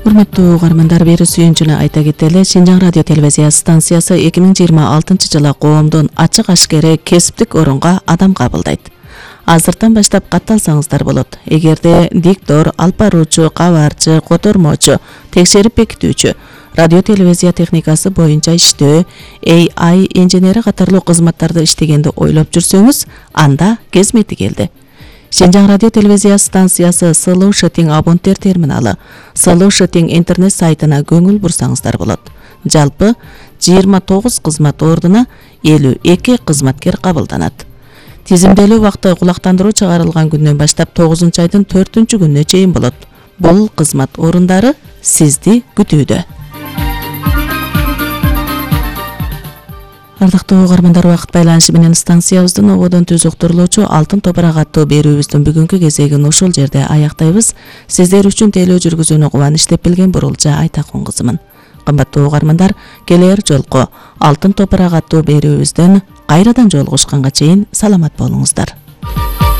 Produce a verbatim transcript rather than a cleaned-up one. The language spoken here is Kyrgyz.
Урматтуу угармандар, бери сүйүнчүнө айта кетели, Шинжаң радио телевизия станциясы эки миң жыйырма алтынчы жылы коомдун ачык ашкере кесиптик орунга адам кабылдайт. Азыртан баштап катталсаңыздар болот. Эгерде диктор, алып баруучу, кабарчы, котормочу, текшерип бекитүүчү, радио телевизия техникасы боюнча иштөө, A I инженери катарлуу кызматтарды иштегенди ойлоп жүрсөңүз, анда кезмети келди. Шинжаң радио телевизия станциясы Solution абонттер терминалы, Solution интернет сайтына көңүл бурсаңыздар болот. Жалпы жыйырма тогуз кызмат ордуна элүү эки кызматкер кабылданат. Тизимделүү убакыты кулактандыруу чыгарылган күндөн баштап тогузунчу айдын төртүнчү күнүнө чейин болот. Бул кызмат орундары сизди күтүүдө. Ардактуу угармандар, убакыт байланышы менен станциябыздын ободон түзүктүрүлүүчү Алтын топурак аттуу берүүбүздүн бүгүнкү кезегин ушул жерде аяктайбыз. Сиздер үчүн тейлөө жүргүзүүнү кубаныч деп билген Бурулжа Айтакун кызымын. Кымбаттуу угармандар, келер жолку Алтын топурак аттуу берүүбүздөн кайрадан жолугушканга чейин саламат болуңуздар.